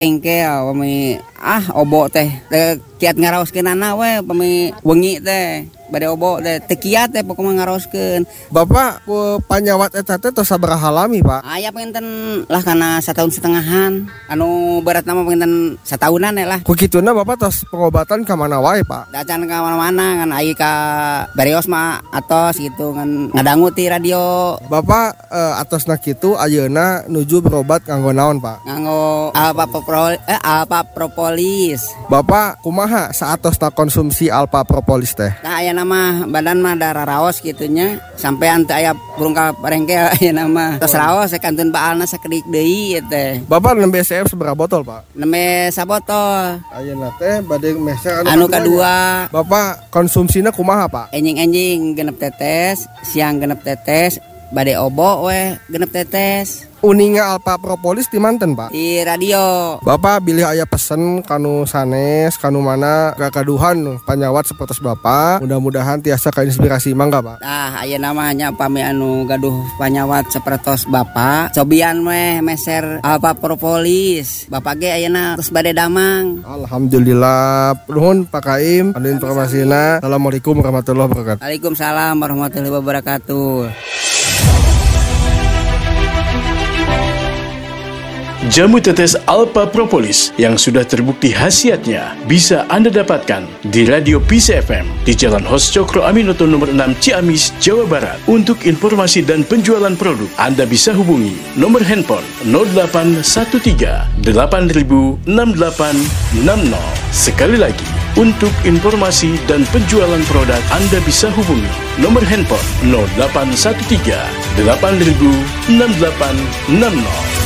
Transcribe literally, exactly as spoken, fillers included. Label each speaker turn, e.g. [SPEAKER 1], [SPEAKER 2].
[SPEAKER 1] Engke pami ah obo teh kiat ngaraoskeun anak we pami wengi teh bade obo teh teu kiat teh pokona ngaraoskeun.
[SPEAKER 2] Bapak panyawat eta teh tos sabaraha lami, Pak?
[SPEAKER 1] Aya panginten lah kana satahun setengahan. Anu beratna mah panginten satahunan ya lah.
[SPEAKER 2] Ku kituna Bapak tos pengobatan ka mana wae, Pak?
[SPEAKER 1] Dacan ka mana-mana ngan ai ka Barios mah atos gitu ngan ngadangu ti radio.
[SPEAKER 2] Bapak eh, atosna kitu ayeuna nuju berobat nganggo naon, Pak?
[SPEAKER 1] Nganggo alpa propol eh alpa propolis.
[SPEAKER 2] Bapak kumaha saatosna konsumsi alpa propolis teh?
[SPEAKER 1] Nah aya nama badan mah da raos gitunya sampean teu aya burung ka parengke aya nama tos raos sakanteun baalna sakedik deui teh.
[SPEAKER 2] Bapak nembe S M seberapa botol, Pak?
[SPEAKER 1] Nembe sabotol.
[SPEAKER 2] Ayeuna teh bade mese
[SPEAKER 1] Anu kadua.
[SPEAKER 2] Bapak konsumsina kumaha, Pak?
[SPEAKER 1] Enjing-enjing genep tetes, siang genep tetes, bade obo we genep tetes.
[SPEAKER 2] Uninga alpa propolis di manten, Pak?
[SPEAKER 1] Di radio.
[SPEAKER 2] Bapak bilih aya pesen kanu sanes, kanu mana kakaduhan panyawat sapertos Bapak. Mudah-mudahan tiasa kainspirasi mangga, Pak.
[SPEAKER 1] Nah, aya namanya pami anu gaduh panyawat sapertos Bapak. Cobian meh meser alpa propolis. Bapak ge ayeuna geus bade damang.
[SPEAKER 2] Alhamdulillah. Nuhun Pak Kaim anu informasina. Assalamualaikum warahmatullahi wabarakatuh.
[SPEAKER 1] Waalaikumsalam warahmatullahi wabarakatuh.
[SPEAKER 3] Jamu tetes Alpa Propolis yang sudah terbukti khasiatnya bisa Anda dapatkan di Radio Peace F M di Jalan Hos Cokro Aminoto nomor enam Ciamis, Jawa Barat. Untuk informasi dan penjualan produk, Anda bisa hubungi nomor handphone nol delapan satu tiga delapan nol enam delapan enam nol. Sekali lagi, untuk informasi dan penjualan produk, Anda bisa hubungi nomor handphone nol delapan satu tiga delapan nol enam delapan enam nol.